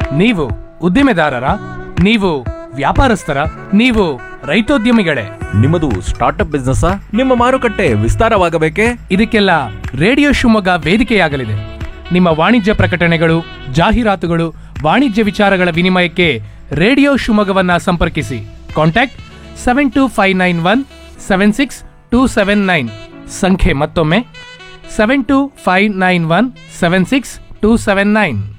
ನೀವು ಉದ್ದಿಮೆದಾರರ, ನೀವು ವ್ಯಾಪಾರಸ್ಥರ, ನೀವು ರೈತೋದ್ಯಮಿಗಳೇ, ನಿಮ್ಮದು ಸ್ಟಾರ್ಟ್ಅಪ್ ಬಿಸ್ನೆಸ್, ನಿಮ್ಮ ಮಾರುಕಟ್ಟೆ ವಿಸ್ತಾರವಾಗಬೇಕೆ? ಇದಕ್ಕೆಲ್ಲ ರೇಡಿಯೋ ಶಿವಮೊಗ್ಗ ವೇದಿಕೆಯಾಗಲಿದೆ. ನಿಮ್ಮ ವಾಣಿಜ್ಯ ಪ್ರಕಟಣೆಗಳು, ಜಾಹೀರಾತುಗಳು, ವಾಣಿಜ್ಯ ವಿಚಾರಗಳ ವಿನಿಮಯಕ್ಕೆ ರೇಡಿಯೋ ಶಿವಮೊಗ್ಗವನ್ನ ಸಂಪರ್ಕಿಸಿ. ಕಾಂಟ್ಯಾಕ್ಟ್ 7259176 ಸಂಖ್ಯೆ ಮತ್ತೊಮ್ಮೆ 7259176 279.